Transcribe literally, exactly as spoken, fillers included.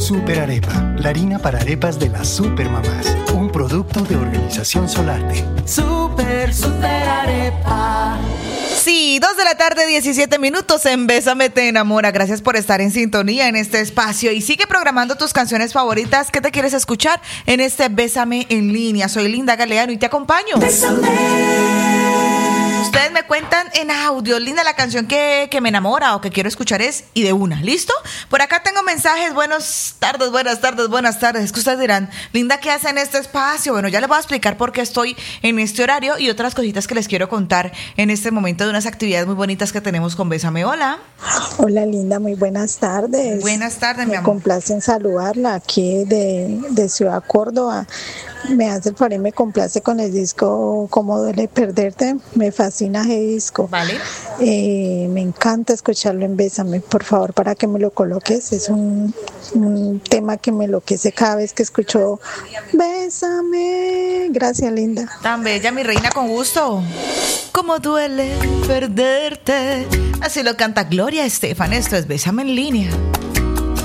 Super Arepa, la harina para arepas de las supermamás. Un producto de Organización Solarte. Super, super arepa. Sí, dos de la tarde, diecisiete minutos en Bésame Te Enamora. Gracias por estar en sintonía en este espacio y sigue programando tus canciones favoritas. ¿Qué te quieres escuchar en este Bésame en línea? Soy Linda Galeano y te acompaño. Bésame. Ustedes me cuentan en audio, linda la canción que, que me enamora o que quiero escuchar es y de una, ¿listo? Por acá tengo mensajes, buenas tardes, buenas tardes, buenas tardes. Es que ustedes dirán, Linda, ¿qué hace en este espacio? Bueno, ya les voy a explicar por qué estoy en este horario y otras cositas que les quiero contar en este momento de unas actividades muy bonitas que tenemos con Bésame. Hola. Hola, Linda, muy buenas tardes. Buenas tardes, me mi amor. Me complace en saludarla aquí de, de Ciudad Córdoba. Me hace el favor y me complace con el disco Cómo duele perderte. Me fascina ese disco. Vale. Eh, me encanta escucharlo en Bésame. Por favor, para que me lo coloques. Es un, un tema que me enloquece cada vez que escucho Bésame. Gracias, Linda. Tan bella, mi reina, con gusto. Cómo duele perderte. Así lo canta Gloria Estefan. Esto es Bésame en línea.